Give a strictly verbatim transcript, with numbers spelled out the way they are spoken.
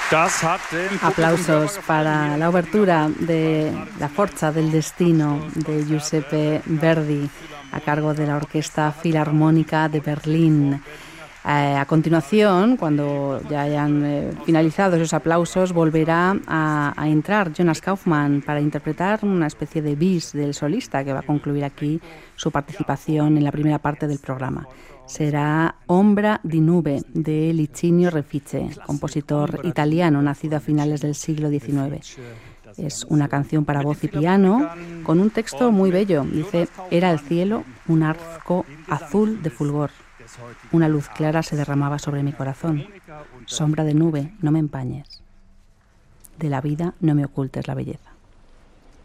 Aplausos para la obertura de La Forza del Destino de Giuseppe Verdi a cargo de la Orquesta Filarmónica de Berlín. Eh, a continuación, cuando ya hayan eh, finalizado esos aplausos, volverá a, a entrar Jonas Kaufmann para interpretar una especie de bis del solista que va a concluir aquí su participación en la primera parte del programa. Será Ombra di Nube de Licinio Refice, compositor italiano nacido a finales del siglo diecinueve. Es una canción para voz y piano con un texto muy bello. Dice: era el cielo un arco azul de fulgor. Una luz clara se derramaba sobre mi corazón. Sombra de nube, no me empañes. De la vida no me ocultes la belleza.